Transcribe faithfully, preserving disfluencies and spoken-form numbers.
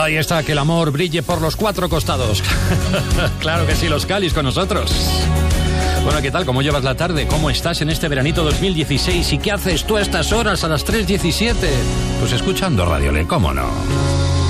Ahí está, que el amor brille por los cuatro costados. Claro que sí, los Calis con nosotros. Bueno, ¿qué tal? ¿Cómo llevas la tarde? ¿Cómo estás en este veranito dos mil dieciséis? ¿Y qué haces tú a estas horas, a las tres diecisiete? Pues escuchando Radio Le, ¿cómo no?